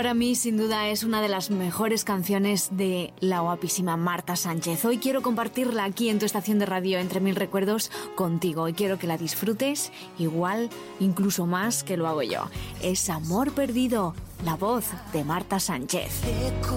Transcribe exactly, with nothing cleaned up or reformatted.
Para mí, sin duda, es una de las mejores canciones de la guapísima Marta Sánchez. Hoy quiero compartirla aquí en tu estación de radio Entre Mil Recuerdos contigo y quiero que la disfrutes igual, incluso más que lo hago yo. Es Amor Perdido, la voz de Marta Sánchez.